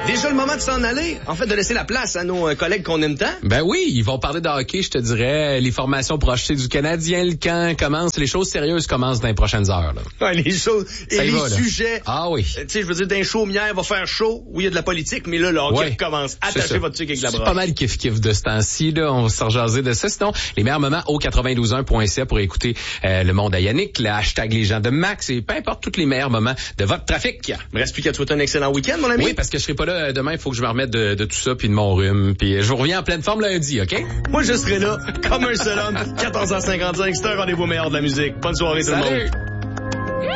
Déjà le moment de s'en aller. En fait, de laisser la place à nos collègues qu'on aime tant. Ben oui, ils vont parler de hockey, je te dirais. Les formations projetées du Canadien, le camp commence. Les choses sérieuses commencent dans les prochaines heures, là. Ouais, les choses et les va, sujets. Ah oui. Tu sais, je veux dire, d'un chaumière va faire chaud. Oui, il y a de la politique, mais là, le hockey commence. Attachez votre truc avec la broche. C'est pas mal kiff-kiff de ce temps-ci, là. On va se rejaser de ça. Sinon, les meilleurs moments au 92.1.ca pour écouter le monde à Yannick, le hashtag les gens de Max et peu importe tous les meilleurs moments de votre trafic. Il me reste plus qu'à te souhaiter un excellent week-end, mon ami. Oui, parce que je serai pas là demain. Il faut que je me remette de tout ça puis de mon rhume. Puis je vous reviens en pleine forme lundi, OK? Moi, je serai là comme un seul homme. 14h55, c'est un rendez-vous meilleur de la musique. Bonne soirée tout le monde.